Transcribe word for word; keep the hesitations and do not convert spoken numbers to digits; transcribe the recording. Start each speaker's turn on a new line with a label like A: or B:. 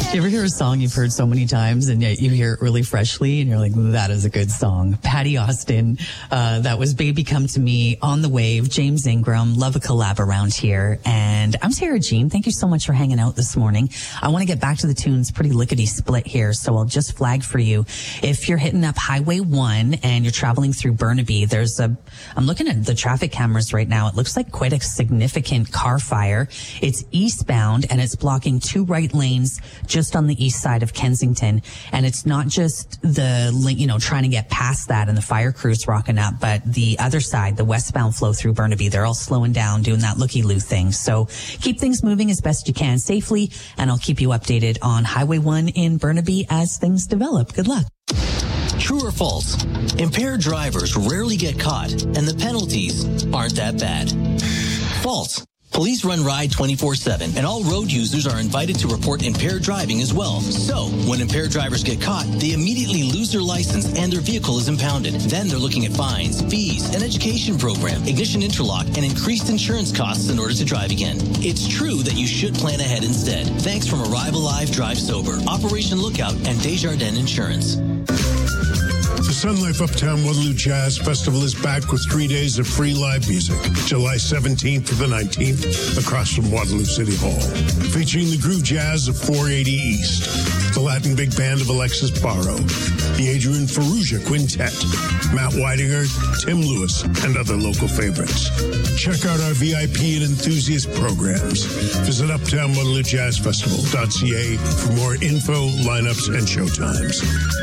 A: You ever hear a song you've heard so many times and yet you hear it really freshly and you're like, that is a good song. Patty Austin, uh, that was Baby Come to Me, On the Wave, James Ingram, love a collab around here. And I'm Sarah Jean. Thank you so much for hanging out this morning. I want to get back to the tunes, pretty lickety split here. So I'll just flag for you. If you're hitting up Highway one and you're traveling through Burnaby, there's a, I'm looking at the traffic cameras right now. It looks like quite a significant car fire. It's eastbound and it's blocking two right lanes just on the east side of Kensington. And it's not just the, you know, trying to get past that and the fire crews rocking up, but the other side, the westbound flow through Burnaby, they're all slowing down, doing that looky-loo thing. So keep things moving as best you can safely, and I'll keep you updated on Highway one in Burnaby as things develop. Good luck.
B: True or false? Impaired drivers rarely get caught, and the penalties aren't that bad. False. Police run Ride twenty-four seven, and all road users are invited to report impaired driving as well. So, when impaired drivers get caught, they immediately lose their license and their vehicle is impounded. Then they're looking at fines, fees, an education program, ignition interlock, and increased insurance costs in order to drive again. It's true that you should plan ahead instead. Thanks from Arrive Alive, Drive Sober, Operation Lookout, and Desjardins Insurance.
C: The Sun Life Uptown Waterloo Jazz Festival is back with three days of free live music, July seventeenth to the nineteenth, across from Waterloo City Hall. Featuring the Groove Jazz of four eighty East, the Latin Big Band of Alexis Barrow, the Adrian Ferrugia Quintet, Matt Weidinger, Tim Lewis, and other local favorites. Check out our V I P and enthusiast programs. Visit uptown waterloo jazz festival dot c a for more info, lineups, and showtimes.